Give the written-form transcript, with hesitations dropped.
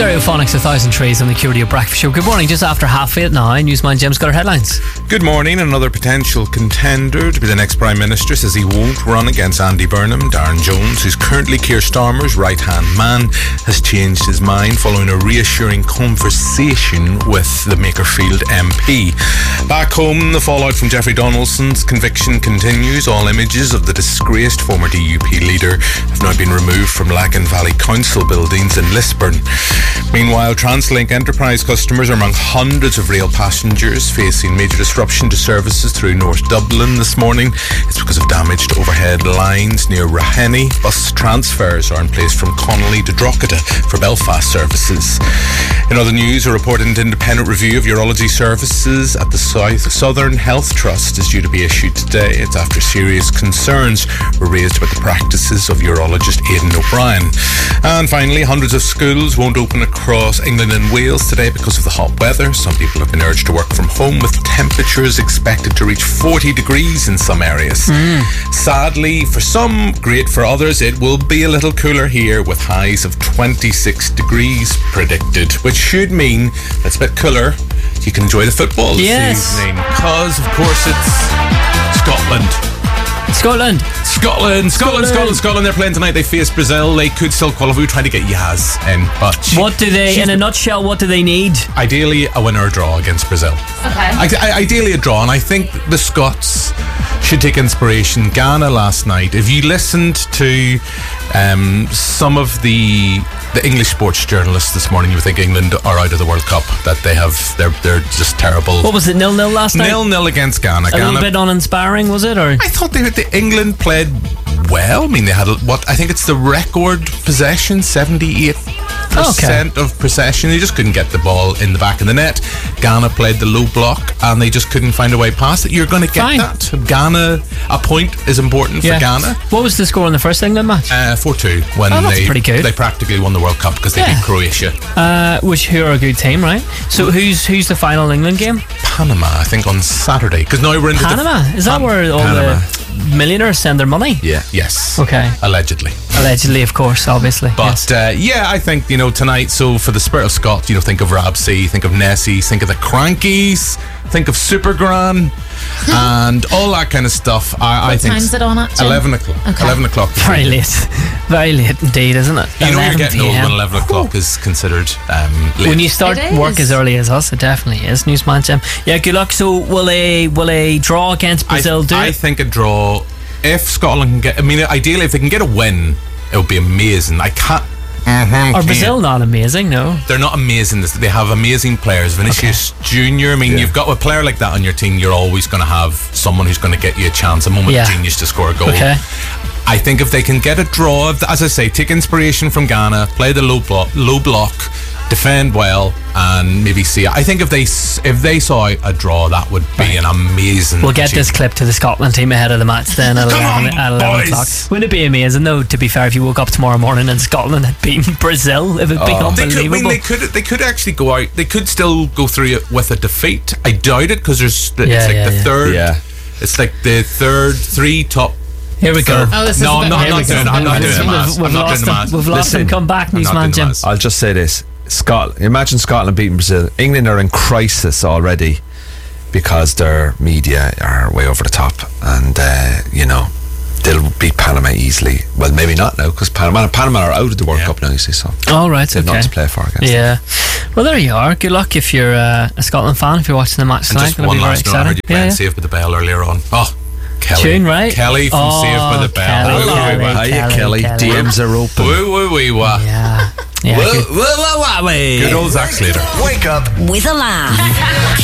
Stereophonics, 1,000 Trees on the Curio Breakfast Show. Good morning, just after 8:30 now. Newsman Jim's got our headlines. Good morning. Another potential contender to be the next Prime Minister says he won't run against Andy Burnham. Darren Jones, who's currently Keir Starmer's right-hand man, has changed his mind following a reassuring conversation with the Makerfield MP. Back home, the fallout from Jeffrey Donaldson's conviction continues. All images of the disgraced former DUP leader have now been removed from Lagan Valley Council buildings in Lisburn. Meanwhile, TransLink Enterprise customers are among hundreds of rail passengers facing major disruption to services through North Dublin this morning. It's because of damaged overhead lines near Raheny. Bus transfers are in place from Connolly to Drogheda for Belfast services. In other news, a reported independent review of urology services at the Southern Health Trust is due to be issued today. It's after serious concerns were raised about the practices of urologist Aidan O'Brien. And finally, hundreds of schools won't open across England and Wales today because of the hot weather. Some people have been urged to work from home with temperatures expected to reach 40 degrees in some areas. Sadly, for some, great for others, it will be a little cooler here with highs of 26 degrees predicted, which should mean it's a bit cooler. You can enjoy the football this evening because, of course, it's Scotland. Scotland. They're playing tonight. They face Brazil. They could still qualify. We're trying to get Yaz in, but what do they, in a nutshell, what do they need? Ideally, a winner or draw against Brazil. Okay. Ideally, a draw, and I think the Scots should take inspiration. Ghana last night. If you listened to some of the English sports journalists this morning, you would think England are out of the World Cup. That they're just terrible. What was it? 0-0 last night. 0-0 against Ghana. A little bit uninspiring, was it? Or I thought England played well. I mean, they had I think it's the record possession, 78% of possession. They just couldn't get the ball in the back of the net. Ghana played the low block, and they just couldn't find a way past it. You're going to get that. Ghana, a point is important for Ghana. What was the score in the first England match? 4-2. When that's pretty good. They practically won the World Cup because they beat Croatia. Who are a good team, right? So who's the final England game? Panama, I think, on Saturday. Because now we're into Panama. Is that where all the millionaires send their money? Yeah. Yes. Okay. Allegedly, of course, obviously. But I think tonight. So for the spirit of Scott, think of Rabsy, think of Nessie, think of the Crankies, think of Supergran, and all that kind of stuff. I think. What time's it on at, Jim? 11 o'clock. Okay. 11 o'clock. Very late indeed, isn't it? You're getting old when 11 o'clock is considered late. When you start work as early as us, it definitely is. Newsman Jim. Yeah, good luck. So will a draw against Brazil do? I think a draw. If Scotland can get, ideally, if they can get a win, it would be amazing. I can't. Are Brazil not amazing? No, they're not amazing. They have amazing players. Vinicius Junior. You've got a player like that on your team. You're always going to have someone who's going to get you a chance, a moment of genius to score a goal. Okay. I think if they can get a draw, as I say, take inspiration from Ghana, play the low block, defend well, and maybe see. I think if they saw a draw, that would be an amazing. We'll get this clip to the Scotland team ahead of the match then at 11 o'clock. Wouldn't it be amazing though? To be fair, if you woke up tomorrow morning and Scotland had beaten Brazil, it would be unbelievable. They could actually go out. They could still go through it with a defeat. I doubt it because it's the third. Yeah. It's like the third three top. Here we go. I'm not doing it. We've lost him. Come back, Newsman Jim. I'll just say this. Imagine Scotland beating Brazil. England are in crisis already because their media are way over the top, and they'll beat Panama easily. Well, maybe not now because Panama are out of the World Cup now, you see. So they've not to play for against them. Well, there you are. Good luck if you're a Scotland fan, if you're watching the match tonight. And just one last note, I heard you playing Saved by the Bell earlier on. Kelly. Tune, right? Kelly from Saved by the Bell. Kelly. DMs are open. Yeah. Good old Zach Slater. Wake up with a laugh.